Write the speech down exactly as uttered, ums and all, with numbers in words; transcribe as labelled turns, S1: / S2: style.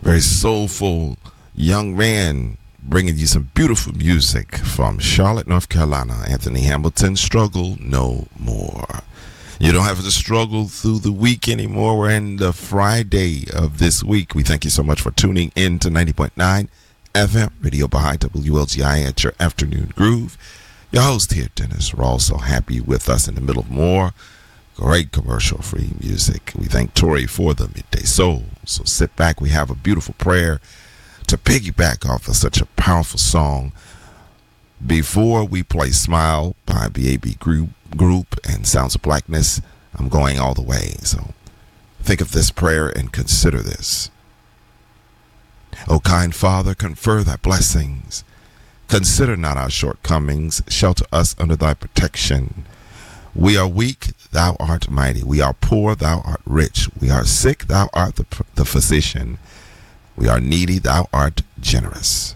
S1: Very soulful young man bringing you some beautiful music from Charlotte, North Carolina. Anthony Hamilton, Struggle No More. You don't have to struggle through the week anymore. We're in the Friday of this week. We thank you so much for tuning in to ninety point nine F M, Radio Baha'i, W L G I at your afternoon groove. Your host here, Dennis Rawls, so happy with us in the middle of more great commercial-free music. We thank Tori for the Midday Soul. So sit back. We have a beautiful prayer to piggyback off of such a powerful song. Before we play Smile by B A B Group, group and Sounds of Blackness, I'm going all the way. So think of this prayer and consider this. O kind Father, confer thy blessings. Consider not our shortcomings. Shelter us under thy protection. We are weak, thou art mighty. We are poor, thou art rich. We are sick, thou art the, the physician. We are needy, thou art generous.